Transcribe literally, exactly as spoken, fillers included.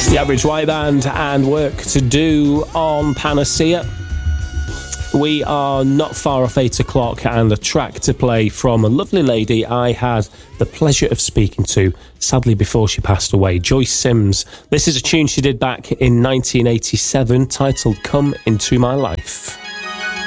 The Average White Band and Work to Do on Panacea. We are not far off eight o'clock and a track to play from a lovely lady I had the pleasure of speaking to, sadly before she passed away, Joyce Sims. This is a tune she did back in nineteen eighty-seven titled Come Into My Life.